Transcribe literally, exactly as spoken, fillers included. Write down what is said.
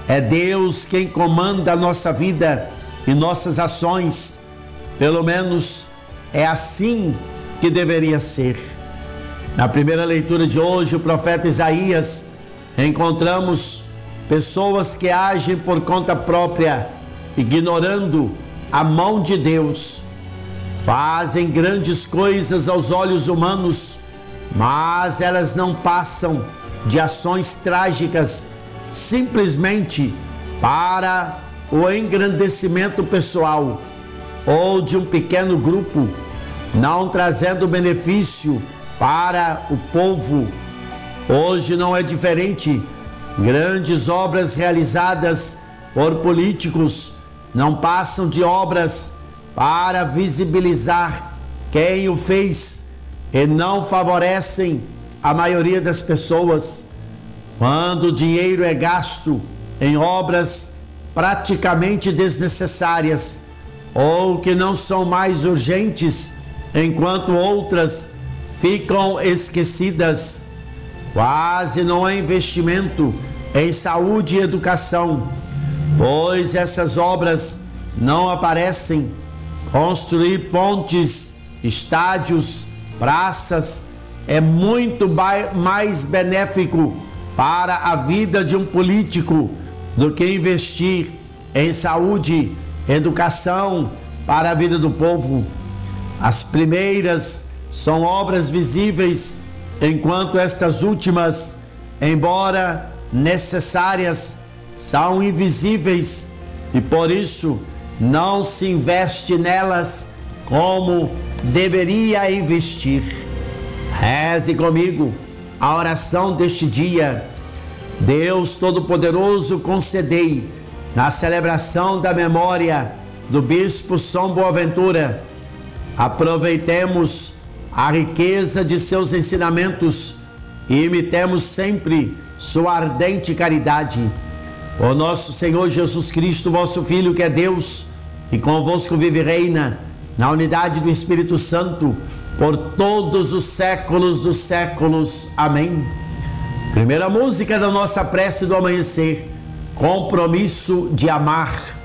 É Deus quem comanda a nossa vida e nossas ações. Pelo menos é assim que deveria ser. Na primeira leitura de hoje, o profeta Isaías, encontramos pessoas que agem por conta própria, ignorando a mão de Deus. Fazem grandes coisas aos olhos humanos, mas elas não passam de ações trágicas, simplesmente para o engrandecimento pessoal ou de um pequeno grupo, não trazendo benefício para o povo. Hoje não é diferente. Grandes obras realizadas por políticos não passam de obras para visibilizar quem o fez e não favorecem a maioria das pessoas. Quando o dinheiro é gasto em obras praticamente desnecessárias ou que não são mais urgentes, enquanto outras ficam esquecidas. Quase não há investimento em saúde e educação, pois essas obras não aparecem. Construir pontes, estádios, praças é muito mais benéfico para a vida de um político do que investir em saúde, educação para a vida do povo. As primeiras são obras visíveis, enquanto estas últimas, embora necessárias, são invisíveis e por isso não se investe nelas como deveria investir. Reze comigo a oração deste dia. Deus Todo-Poderoso, concedei, na celebração da memória do Bispo São Boaventura, aproveitemos a riqueza de seus ensinamentos e imitemos sempre sua ardente caridade. Por nosso Senhor Jesus Cristo, vosso Filho, que é Deus, e convosco vive e reina, na unidade do Espírito Santo, por todos os séculos dos séculos. Amém. Primeira música da nossa prece do amanhecer: compromisso de amar.